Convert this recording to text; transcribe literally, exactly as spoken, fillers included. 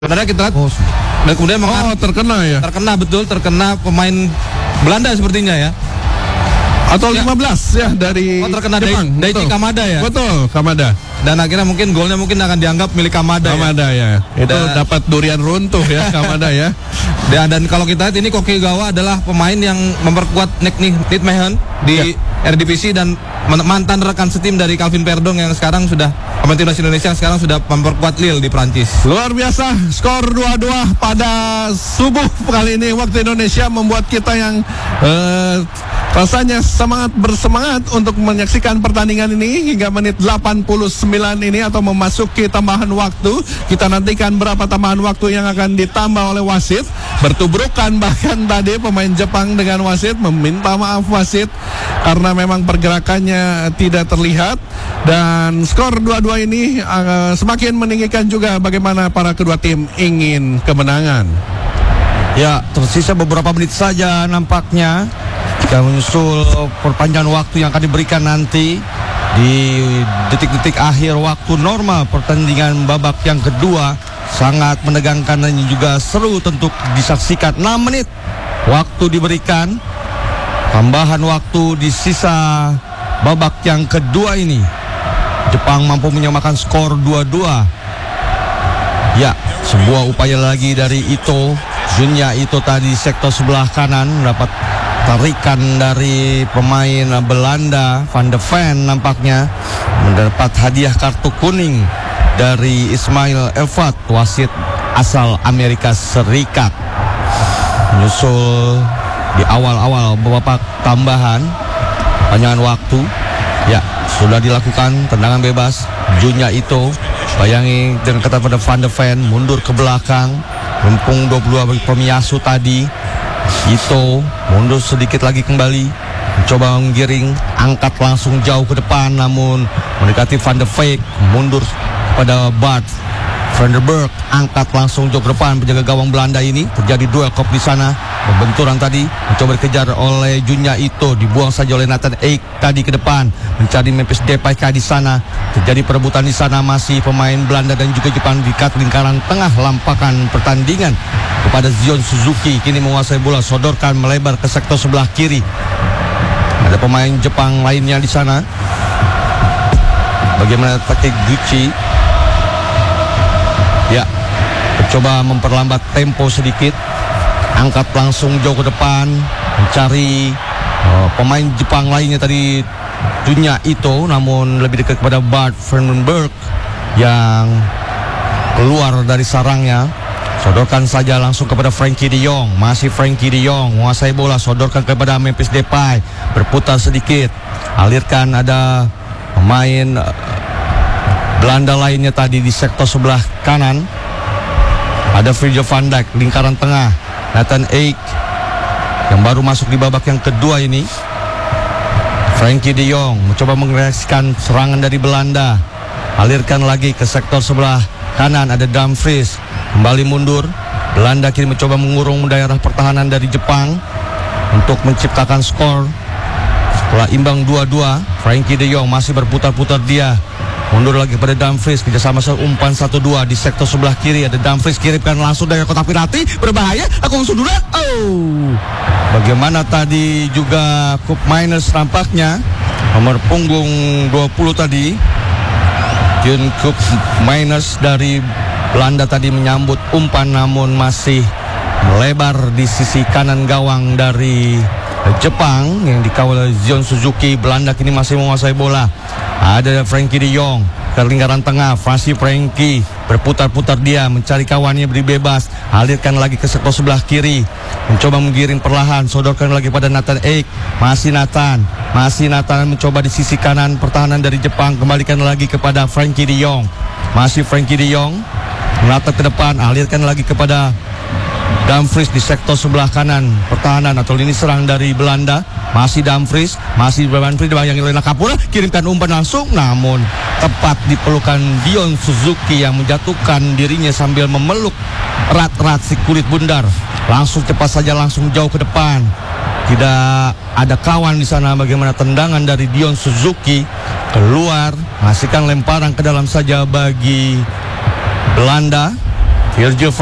sebenarnya kita lihat. Oh, dan kemudian oh terkena ya? Terkena betul, terkena pemain Belanda sepertinya ya. Atau lima belas ya dari oh, terkena Jepang. Daichi Kamada ya. Betul, Kamada. Dan akhirnya mungkin golnya mungkin akan dianggap milik Kamada. Kamada ya. ya. Itu dan, dapat durian runtuh ya Kamada ya. Dan, dan kalau kita lihat ini Kokegawa adalah pemain yang memperkuat Nick Nijmegen di ya. Eredivisie dan mantan rekan setim dari Calvin Verdong yang sekarang sudah pemain timnas Indonesia yang sekarang sudah memperkuat Lille di Prancis. Luar biasa, skor dua dua pada subuh kali ini waktu Indonesia membuat kita yang uh, rasanya semangat bersemangat untuk menyaksikan pertandingan ini hingga menit delapan puluh sembilan ini atau memasuki tambahan waktu. Kita nantikan berapa tambahan waktu yang akan ditambah oleh wasit. Bertubrukan bahkan tadi pemain Jepang dengan wasit, meminta maaf wasit karena memang pergerakannya tidak terlihat. Dan skor dua dua ini uh, semakin meninggikan juga bagaimana para kedua tim ingin kemenangan. Ya, tersisa beberapa menit saja nampaknya kita menyusul perpanjangan waktu yang akan diberikan nanti di detik-detik akhir waktu normal pertandingan babak yang kedua. Sangat menegangkan dan juga seru untuk disaksikan. Enam menit waktu diberikan, tambahan waktu di sisa babak yang kedua ini. Jepang mampu menyamakan skor dua dua. Ya, sebuah upaya lagi dari Ito, Junya Ito tadi sektor sebelah kanan dapat tarikan dari pemain Belanda, Van de Ven nampaknya mendapat hadiah kartu kuning dari Ismail Elvat, wasit asal Amerika Serikat. Menyusul di awal-awal babak tambahan panjangan waktu, ya sudah dilakukan tendangan bebas. Junya Ito, bayangi dengan kata pada Van de Ven mundur ke belakang, lempung dua puluh dua bagi Tomiyasu tadi. Ito mundur sedikit lagi kembali, mencoba menggiring, angkat langsung jauh ke depan, namun mendekati Van de Beek, mundur pada Bart Van der Berg, angkat langsung jauh ke depan penjaga gawang Belanda ini. Terjadi duel kop di sana, pembenturan tadi mencoba dikejar oleh Junya Ito, dibuang saja oleh Nathan Ake tadi ke depan, mencari Memphis Depay di sana. Terjadi perebutan di sana, masih pemain Belanda dan juga Jepang di kat lingkaran tengah lampakan pertandingan kepada Zion Suzuki. Kini menguasai bola, sodorkan melebar ke sektor sebelah kiri. Ada pemain Jepang lainnya di sana. Bagaimana Takiguchi? Ya, mencoba memperlambat tempo sedikit, angkat langsung jauh ke depan, mencari uh, pemain Jepang lainnya tadi, Junya Ito, namun lebih dekat kepada Bart Van der Berg yang keluar dari sarangnya. Sodorkan saja langsung kepada Frankie de Jong. Masih Frankie de Jong menguasai bola, sodorkan kepada Memphis Depay, berputar sedikit, alirkan. Ada pemain uh, Belanda lainnya tadi di sektor sebelah kanan. Ada Virgil van Dijk, lingkaran tengah. Nathan Ake yang baru masuk di babak yang kedua ini. Frankie de Jong mencoba mengeksekusikan serangan dari Belanda. Alirkan lagi ke sektor sebelah kanan. Ada Dumfries kembali mundur. Belanda kini mencoba mengurung daerah pertahanan dari Jepang untuk menciptakan skor. Setelah imbang dua dua, Frankie de Jong masih berputar-putar dia. Mundur lagi pada Dumfries, kerjasama umpan satu dua di sektor sebelah kiri. Ada Dumfries, kirimkan langsung dari kotak penalti, berbahaya, aku langsung dulu. Oh, bagaimana tadi juga Kup Miners nampaknya, nomor punggung dua puluh tadi, Jun Kup Miners dari Belanda tadi menyambut umpan, namun masih melebar di sisi kanan gawang dari Jepang yang dikawal oleh Zion Suzuki. Belanda kini masih menguasai bola. Ada Frankie de Jong ke lingkaran tengah. Francis Frankie berputar-putar dia, mencari kawannya, beri bebas, alirkan lagi ke sektor sebelah kiri, mencoba menggiring perlahan, sodorkan lagi pada Nathan Ake. Masih Nathan, masih Nathan mencoba di sisi kanan pertahanan dari Jepang, kembalikan lagi kepada Frankie de Jong. Masih Frankie de Jong menatap ke depan, alirkan lagi kepada Dumfries di sektor sebelah kanan pertahanan atau lini serang dari Belanda. Masih Dumfries, masih Dumfries dibayangi oleh Nakapura, kirimkan umpan langsung, namun tepat dipelukan Dion Suzuki yang menjatuhkan dirinya sambil memeluk erat-erat si kulit bundar. Langsung cepat saja, langsung jauh ke depan. Tidak ada kawan di sana. Bagaimana tendangan dari Dion Suzuki keluar, menghasilkan lemparan ke dalam saja bagi Belanda. Virgil